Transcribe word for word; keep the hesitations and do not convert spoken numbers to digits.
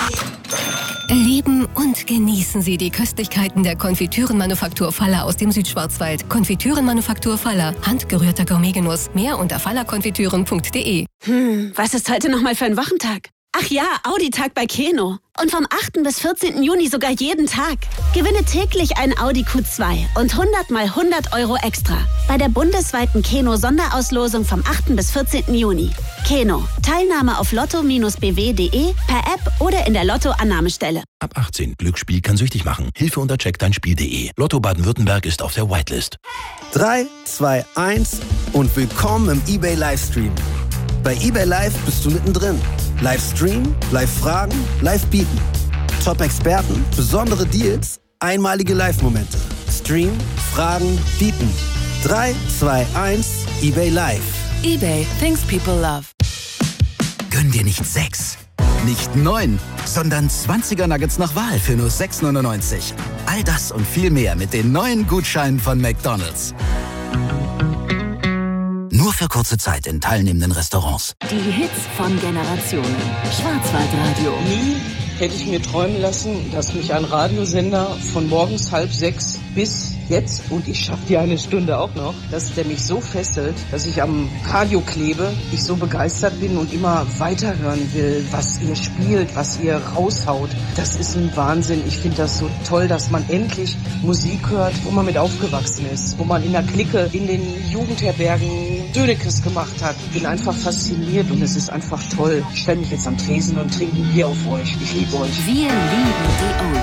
Erleben und genießen Sie die Köstlichkeiten der Konfitürenmanufaktur Faller aus dem Südschwarzwald. Konfitürenmanufaktur Faller. Handgerührter Gourmetgenuss. Mehr unter fallerkonfitüren punkt de. Hm, was ist heute nochmal für ein Wochentag? Ach ja, Audi-Tag bei Keno. Und vom achten bis vierzehnten Juni sogar jeden Tag. Gewinne täglich ein Audi Q zwei und hundert mal hundert Euro extra. Bei der bundesweiten Keno-Sonderauslosung vom achten bis vierzehnten Juni. Keno. Teilnahme auf lotto Bindestrich b w punkt de, per App oder in der Lotto-Annahmestelle. Ab achtzehn. Glücksspiel kann süchtig machen. Hilfe unter check dein spiel punkt de. Lotto Baden-Württemberg ist auf der Whitelist. drei, zwei, eins und willkommen im eBay Livestream. Bei eBay Live bist du mittendrin. Livestream, Live-Fragen, Live-Bieten. Top-Experten, besondere Deals, einmalige Live-Momente. Stream, Fragen, Bieten. drei, zwei, eins, eBay Live. eBay, things people love. Gönn dir nicht sechs, nicht neun, sondern zwanziger Nuggets nach Wahl für nur sechs neunundneunzig. All das und viel mehr mit den neuen Gutscheinen von McDonald's. Nur für kurze Zeit in teilnehmenden Restaurants. Die Hits von Generationen. Schwarzwaldradio. Nie hätte ich mir träumen lassen, dass mich ein Radiosender von morgens halb sechs bis jetzt, und ich schaffe die eine Stunde auch noch, dass der mich so fesselt, dass ich am Radio klebe, ich so begeistert bin und immer weiterhören will, was ihr spielt, was ihr raushaut. Das ist ein Wahnsinn. Ich finde das so toll, dass man endlich Musik hört, wo man mit aufgewachsen ist, wo man in der Clique, in den Jugendherbergen Dönekes gemacht hat. Ich bin einfach fasziniert und es ist einfach toll. Ich stelle mich jetzt am Tresen und trinke ein Bier auf euch. Ich liebe euch. Wir lieben die Oldies.